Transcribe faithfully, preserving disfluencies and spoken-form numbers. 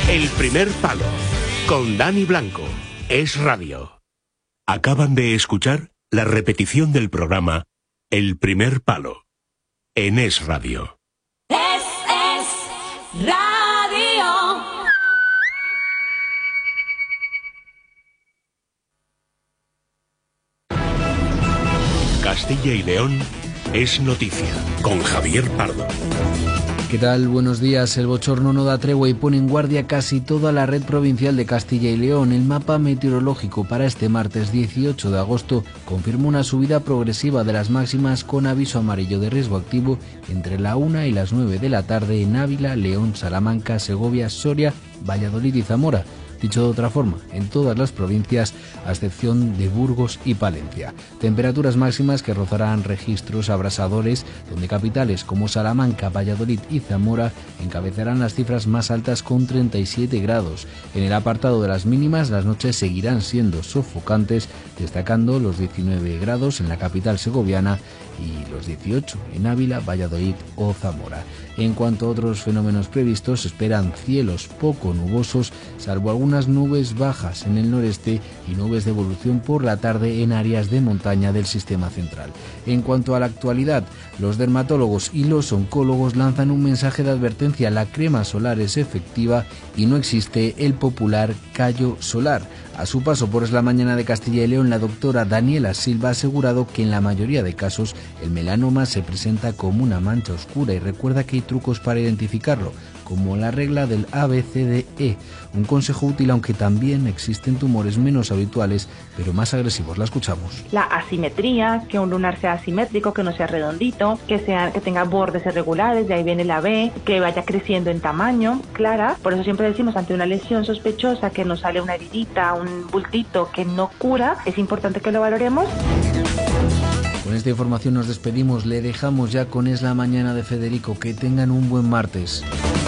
El primer palo, con Dani Blanco, Es Radio. Acaban de escuchar la repetición del programa El primer palo, en Es Radio. Es, es Radio. Castilla y León es noticia, con Javier Pardo. ¿Qué tal? Buenos días. El bochorno no da tregua y pone en guardia casi toda la red provincial de Castilla y León. El mapa meteorológico para este martes dieciocho de agosto confirma una subida progresiva de las máximas con aviso amarillo de riesgo activo entre la una y las nueve de la tarde en Ávila, León, Salamanca, Segovia, Soria, Valladolid y Zamora. Dicho de otra forma, en todas las provincias, a excepción de Burgos y Palencia. Temperaturas máximas que rozarán registros abrasadores, donde capitales como Salamanca, Valladolid y Zamora encabezarán las cifras más altas con treinta y siete grados. En el apartado de las mínimas, las noches seguirán siendo sofocantes, destacando los diecinueve grados en la capital segoviana y los dieciocho en Ávila, Valladolid o Zamora. En cuanto a otros fenómenos previstos, se esperan cielos poco nubosos, salvo algunas nubes bajas en el noreste y nubes de evolución por la tarde en áreas de montaña del sistema central. En cuanto a la actualidad, los dermatólogos y los oncólogos lanzan un mensaje de advertencia: la crema solar es efectiva y no existe el popular callo solar. A su paso por Es la Mañana de Castilla y León, la doctora Daniela Silva ha asegurado que en la mayoría de casos el melanoma se presenta como una mancha oscura y recuerda que hay trucos para identificarlo, como la regla del A B C D E, un consejo útil aunque también existen tumores menos habituales pero más agresivos. La escuchamos. La asimetría, que un lunar sea asimétrico, que no sea redondito, que sea que tenga bordes irregulares, de ahí viene la B, que vaya creciendo en tamaño, clara. Por eso siempre decimos, ante una lesión sospechosa que nos sale una heridita, un bultito que no cura, es importante que lo valoremos. Con esta información nos despedimos, le dejamos ya con Es la Mañana de Federico. Que tengan un buen martes.